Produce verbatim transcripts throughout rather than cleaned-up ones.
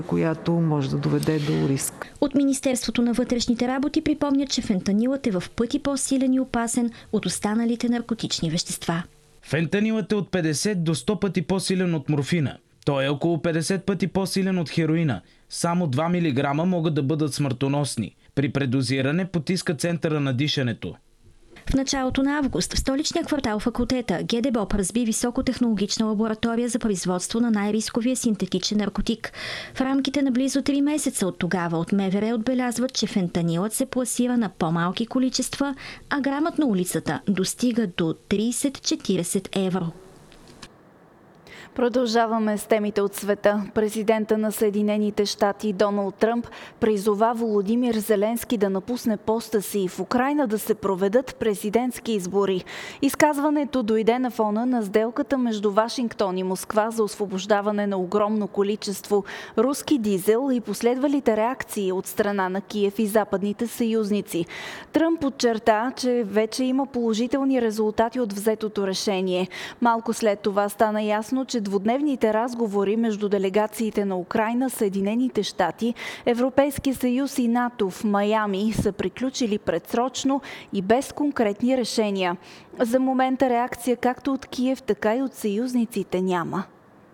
която може да доведе до риск. От Министерството на вътрешните работи припомнят, че фентанилът е в пъти по-силен и опасен от останалите наркотични вещества. Фентанилът е от петдесет до сто пъти по-силен от морфина. Той е около петдесет пъти по-силен от хероина. Само два милиграма могат да бъдат смъртоносни. При предозиране потиска центъра на дишането. В началото на август в столичния квартал Факултета ГДБОП разби високотехнологична лаборатория за производство на най-рисковия синтетичен наркотик. В рамките на близо три месеца от тогава от МВР отбелязват, че фентанилът се пласира на по-малки количества, а грамът на улицата достига до трийсет-четирийсет евро. Продължаваме с темите от света. Президента на Съединените щати Доналд Тръмп призова Володимир Зеленски да напусне поста си и в Украйна да се проведат президентски избори. Изказването дойде на фона на сделката между Вашингтон и Москва за освобождаване на огромно количество руски дизел и последвалите реакции от страна на Киев и западните съюзници. Тръмп подчерта, че вече има положителни резултати от взетото решение. Малко след това стана ясно, че двудневните разговори между делегациите на Украйна, Съединените щати, Европейския съюз и НАТО в Майами са приключили предсрочно и без конкретни решения. За момента реакция както от Киев, така и от съюзниците няма.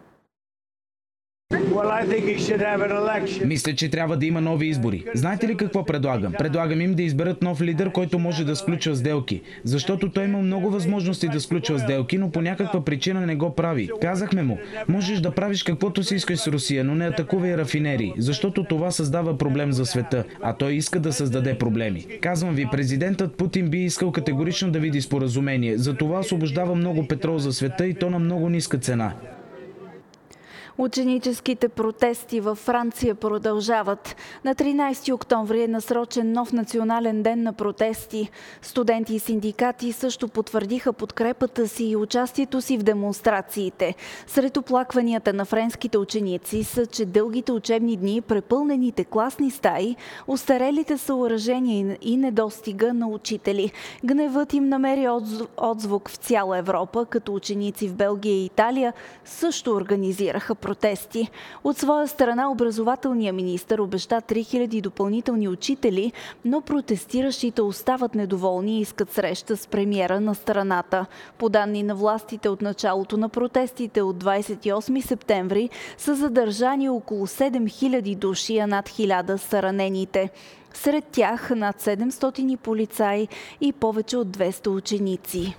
Мисля, че трябва да има нови избори. Знаете ли какво предлагам? Предлагам им да изберат нов лидер, който може да сключва сделки. Защото той има много възможности да сключва сделки, но по някаква причина не го прави. Казахме му, можеш да правиш каквото си искаш с Русия, но не атакувай рафинерии, защото това създава проблем за света, а той иска да създаде проблеми. Казвам ви, президентът Путин би искал категорично да види споразумение. Затова освобождава много петрол за света и то на много ниска цена. Ученическите протести във Франция продължават. На тринайсети октомври е насрочен нов национален ден на протести. Студенти и синдикати също потвърдиха подкрепата си и участието си в демонстрациите. Сред оплакванията на френските ученици са, че дългите учебни дни, препълнените класни стаи, остарелите съоръжения и недостига на учители. Гневът им намери отзвук в цяла Европа, като ученици в Белгия и Италия също организираха протести. От своя страна образователният министър обеща три хиляди допълнителни учители, но протестиращите остават недоволни и искат среща с премиера на страната. По данни на властите от началото на протестите от двайсет и осми септември са задържани около седем хиляди души, а над хиляда са ранените. Сред тях над седемстотин полицаи и повече от двеста ученици.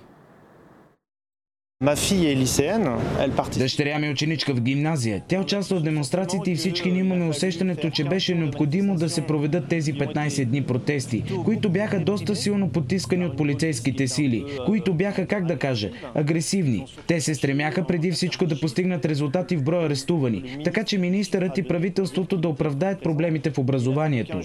Дъщеря ми е ученичка в гимназия. Тя участва в демонстрациите и всички ние имаме усещането, че беше необходимо да се проведат тези петнайсет дни протести, които бяха доста силно потискани от полицейските сили, които бяха, как да кажа, агресивни. Те се стремяха преди всичко да постигнат резултати в броя арестувани, така че министърът и правителството да оправдаят проблемите в образованието.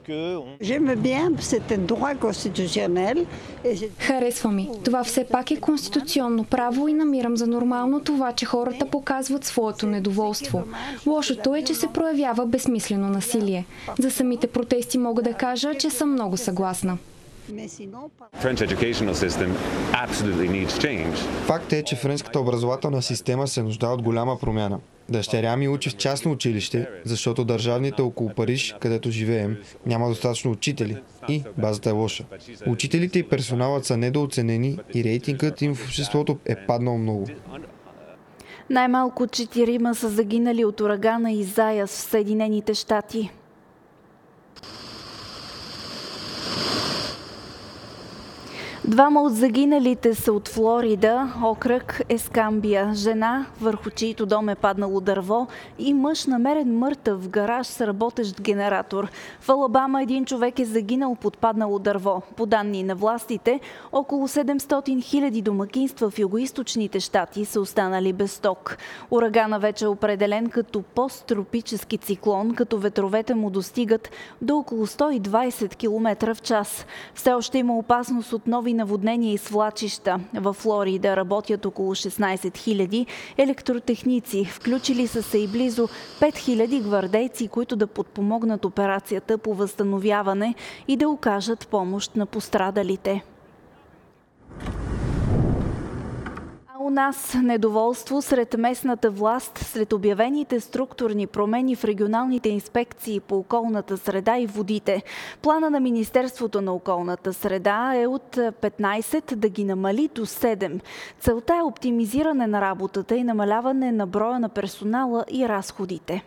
Харесва ми. Това все пак е конституционно право и намирам за нормално това, че хората показват своето недоволство. Лошото е, че се проявява безсмислено насилие. За самите протести мога да кажа, че съм много съгласна. Факт е, че френската образователна система се нуждае от голяма промяна. Дъщеря ми учи в частно училище, защото държавните около Париж, където живеем, няма достатъчно учители и базата е лоша. Учителите и персоналът са недооценени и рейтингът им в обществото е паднал много. Най-малко четирима са загинали от урагана Изайас в Съединените щати. Двама от загиналите са от Флорида, окръг Ескамбия. Жена, върху чийто дом е паднало дърво, и мъж намерен мъртъв в гараж с работещ генератор. В Алабама един човек е загинал под паднало дърво. По данни на властите, около седемстотин хиляди домакинства в югоизточните щати са останали без ток. Урагана вече е определен като посттропически циклон, като ветровете му достигат до около сто и двайсет километра в час. Все още има опасност от нови наводнения и свлачища. Във Флорида работят около шестнайсет хиляди електротехници. Включили са се и близо пет хиляди гвардейци, които да подпомогнат операцията по възстановяване и да окажат помощ на пострадалите. у нас недоволство сред местната власт след обявените структурни промени в регионалните инспекции по околната среда и водите. Плана на Министерството на околната среда е от петнайсет да ги намали до седем. Целта е оптимизиране на работата и намаляване на броя на персонала и разходите.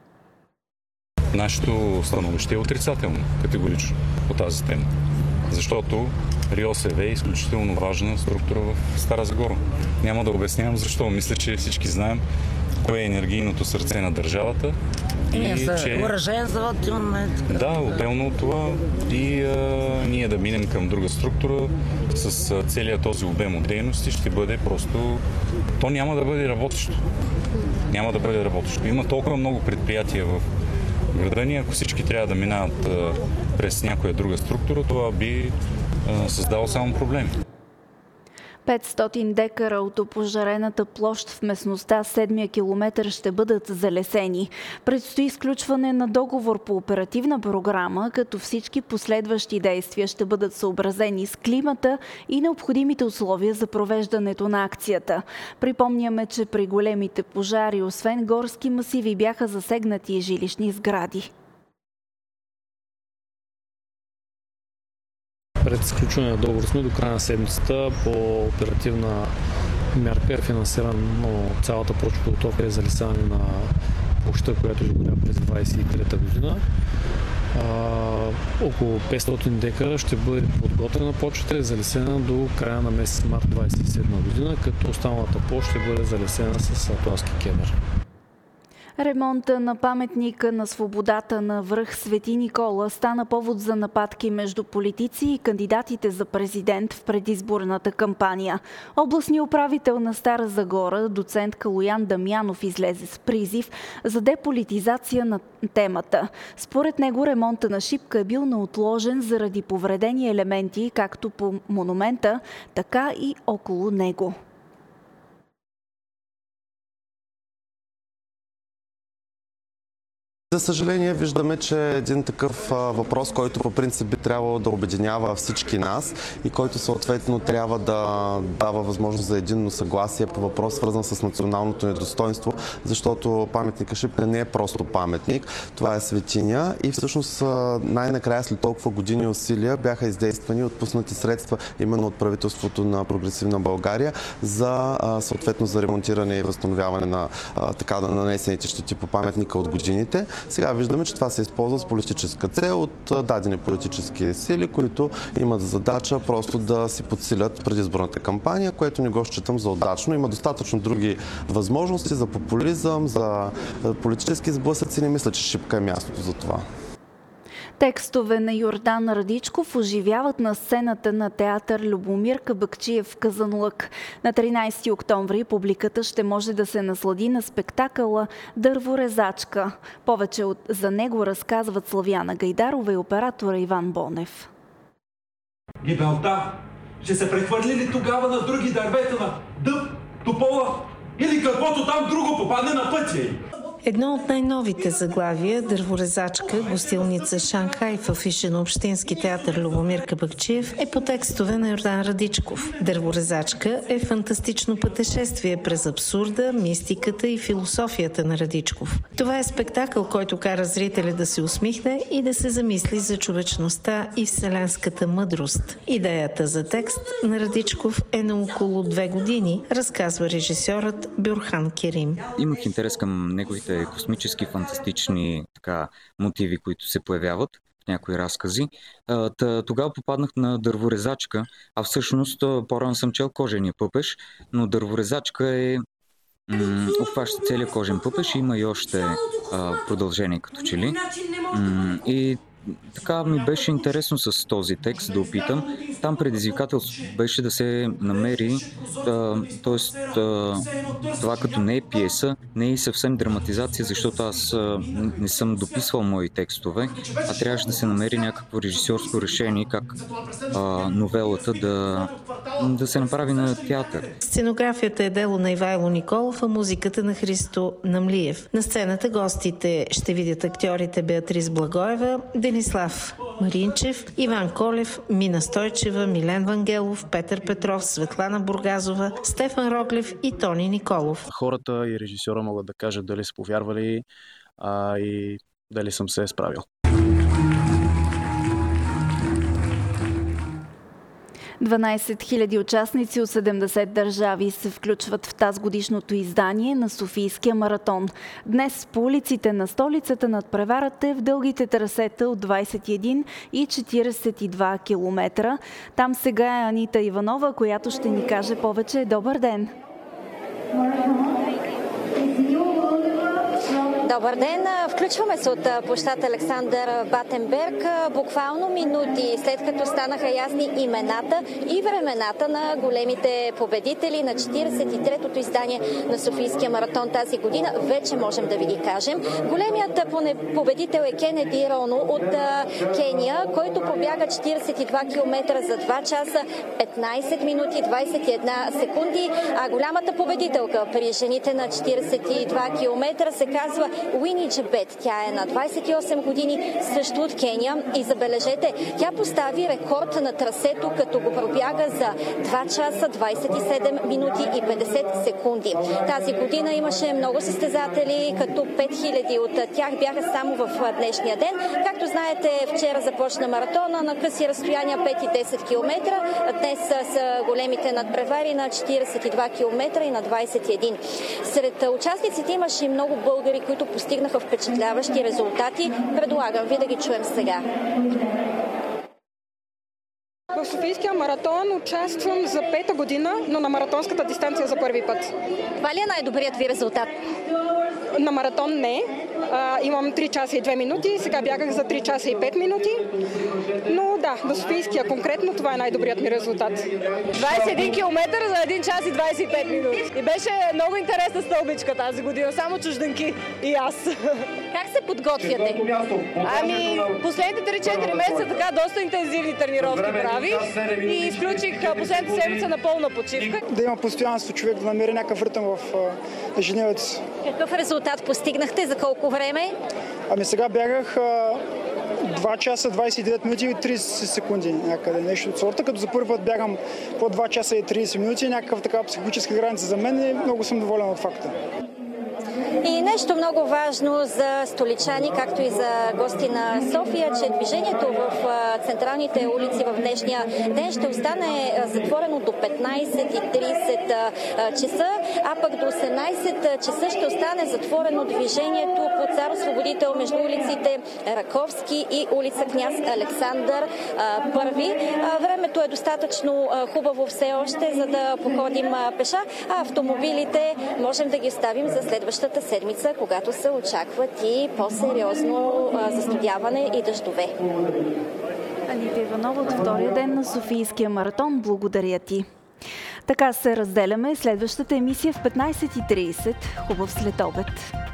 Нашето становище е отрицателно, категорично по тази тема. Защото РИОСВ е изключително важна структура в Стара Загора. Няма да обяснявам защо. Мисля, че всички знаем кое е енергийното сърце на държавата. Ние са че... оръжен завод имаме. Да, отделно от това и а, ние да минем към друга структура с а, целият този обем от дейности ще бъде просто... То няма да бъде работещо. Няма да бъде работещо. Има толкова много предприятия в града ни, ако всички трябва да минават а, през някоя друга структура, това би а, създало само проблеми. петстотин декара от опожарената площ в местността седмия километър ще бъдат залесени. Предстои изключване на договор по оперативна програма, като всички последващи действия ще бъдат съобразени с климата и необходимите условия за провеждането на акцията. Припомняме, че при големите пожари, освен горски масиви, бяха засегнати и жилищни сгради. Пред сключване на договор сме до края на седмицата. По оперативна мярка е финансирано цялата подготовка и залесяване на площта, която ще бъде през двайсет и трета година. А, около петстотин декара ще бъде подготвена почвата и залесена до края на месец март двайсет и седма година, като останалата площ ще бъде залесена с атласки кедър. Ремонта на паметника на свободата на връх Свети Никола стана повод за нападки между политици и кандидатите за президент в предизборната кампания. Областният управител на Стара Загора, доцент Калоян Дамянов, излезе с призив за деполитизация на темата. Според него ремонта на Шипка е бил неотложен заради повредени елементи, както по монумента, така и около него. За съжаление, виждаме, че един такъв въпрос, който по принцип би трябвало да обединява всички нас и който съответно трябва да дава възможност за единно съгласие по въпрос, свързан с националното ни достоинство, защото паметника Шипка не е просто паметник, това е светиня и всъщност най-накрая след толкова години усилия бяха издействани отпуснати средства именно от правителството на Прогресивна България за съответно за ремонтиране и възстановяване на така нанесените щети по паметника от годините. Сега виждаме, че това се използва с политическа цел от дадени политически сили, които имат задача просто да си подсилят предизборната кампания, което не го считам за удачно. Има достатъчно други възможности за популизъм, за политически сблъсъци. Не мисля, че Шипка е мястото за това. Текстове на Йордан Радичков оживяват на сцената на театър Любомир Кабакчиев в Казанлък. На тринайсети октомври публиката ще може да се наслади на спектакъла Дърворезачка. Повече от за него разказват Славяна Гайдарова и оператора Иван Бонев. Гибелта ще се прехвърли ли тогава на други дървета, на дъб, топола или каквото там друго попадне на пътя й? Едно от най-новите заглавия, Дърворезачка, гостилница Шанхай в афиша на Общински театър Любомир Кабакчиев, е по текстове на Йордан Радичков. Дърворезачка е фантастично пътешествие през абсурда, мистиката и философията на Радичков. Това е спектакъл, който кара зрителя да се усмихне и да се замисли за човечността и вселенската мъдрост. Идеята за текст на Радичков е на около две години, разказва режисьорът Бюрхан Керим. Имах интерес към неговите космически, фантастични така, мотиви, които се появяват в някои разкази. Тогава попаднах на Дърворезачка, а всъщност по-рано съм чел Кожения пъпеш, но Дърворезачка е м- обхваща целият кожен пъпеш и има и още а, продължение като че ли. М- и така ми беше интересно с този текст да опитам. Там предизвикателството беше да се намери, т.е. това като не е пиеса, не е и съвсем драматизация, защото аз а, не съм дописвал мои текстове, а трябваше да се намери някакво режисьорско решение, как а, новелата да, да се направи на театър. Сценографията е дело на Ивайло Николов, а музиката на Христо Намлиев. На сцената гостите ще видят актьорите Беатрис Благоева, Денислав Маринчев, Иван Колев, Мина Стойчева, Милен Вангелов, Петър Петров, Светлана Бургазова, Стефан Роглев и Тони Николов. Хората и режисьора могат да кажат дали са повярвали а, и дали съм се справил. дванайсет хиляди участници от седемдесет държави се включват в тазгодишното издание на Софийския маратон. Днес по улиците на столицата надпреварата в дългите трасета от двайсет и един и четирийсет и два километра. Там сега е Анита Иванова, която ще ни каже повече. Добър ден! Добър ден! Включваме се от площад Александър Батенберг. Буквално минути след като станаха ясни имената и времената на големите победители на четирийсет и третото издание на Софийския маратон тази година, вече можем да ви ги кажем. Големият победител е Кенеди Роно от Кения, който побяга четирийсет и два километра за два часа, петнайсет минути, двайсет и една секунди. А голямата победителка при жените на четирийсет и два километра се казва Уини Джебет. Тя е на двайсет и осем години, също от Кения. И забележете, тя постави рекорд на трасето, като го пробяга за два часа, двайсет и седем минути и петдесет секунди. Тази година имаше много състезатели, като пет хиляди от тях бяха само в днешния ден. Както знаете, вчера започна маратона на къси разстояния пет и десет километра. Днес са големите надпревари на четирийсет и два километра и на двайсет и един. Сред участниците имаше и много българи, които постигнаха впечатляващи резултати. Предлагам ви да ги чуем сега. В Софийския маратон участвам за пета година, но на маратонската дистанция за първи път. Това ли е най-добрият ви резултат? На маратон не. А, имам три часа и две минути, сега бягах за три часа и пет минути. Но да, на Софийския конкретно това е най-добрият ми резултат. двайсет и един километра за един час и двайсет и пет минути. И беше много интересна стълбичка тази година, само чужденки и аз. Как се подготвяте? Ами, последните три-четири месеца така доста интензивни тренировки правих и включих последната седмица на пълна почивка. Да има постоянство, човек да намери някакъв ритъм в ежедневието. Какъв резултат постигнахте? За колко време? Ами сега бягах два часа, двайсет и девет минути и трийсет секунди някъде, нещо от сорта. Като за първи път бягам по два часа и трийсет минути, някакъв така психологическа граница за мен и много съм доволен от факта. И нещо много важно за столичани, както и за гости на София, че движението в централните улици в днешния ден ще остане затворено до петнайсет и трийсет часа, а пък до осемнайсет часа ще остане затворено движението по Цар-Освободител между улиците Раковски и улица Княз Александър първи. Времето е достатъчно хубаво все още, за да походим пеша, а автомобилите можем да ги оставим за следващата седмица, когато се очакват и по-сериозно застудяване и дъждове. Анита Иванова от втория ден на Софийския маратон. Благодаря ти. Така се разделяме. Следващата емисия в петнайсет и трийсет. Хубав следобед.